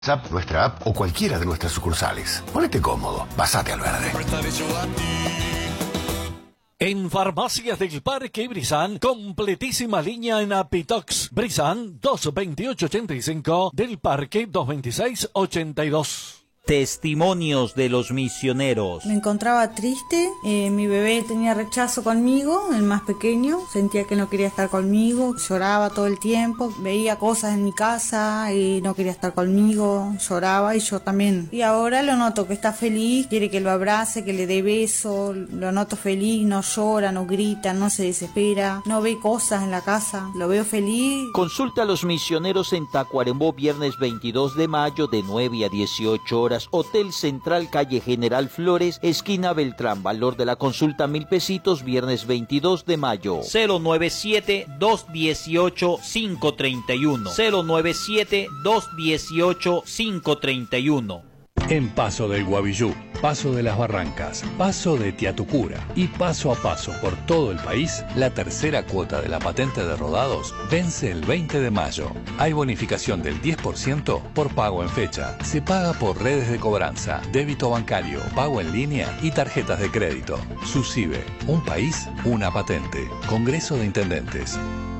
WhatsApp, nuestra app o cualquiera de nuestras sucursales. Ponete cómodo, pasate al verde. En Farmacias del Parque Brizán, completísima línea en Apitox. Brizán 22885 del Parque 22682. Testimonios de los misioneros. Me encontraba triste, mi bebé tenía rechazo conmigo, el más pequeño, sentía que no quería estar conmigo, lloraba todo el tiempo, veía cosas en mi casa y no quería estar conmigo, lloraba y yo también. Y ahora lo noto que está feliz, quiere que lo abrace, que le dé beso, lo noto feliz, no llora, no grita, no se desespera, no ve cosas en la casa, lo veo feliz. Consulta a los misioneros en Tacuarembó viernes 22 de mayo de 9 a 18 horas. Hotel Central, calle General Flores, esquina Beltrán. Valor de la consulta 1,000 pesitos, viernes 22 de mayo. 097-218-531. 097-218-531. En Paso del Guavillú, Paso de las Barrancas, Paso de Tiatucura y paso a paso por todo el país, la tercera cuota de la patente de rodados vence el 20 de mayo. Hay bonificación del 10% por pago en fecha. Se paga por redes de cobranza, débito bancario, pago en línea y tarjetas de crédito. SUSIBE, un país, una patente. Congreso de Intendentes.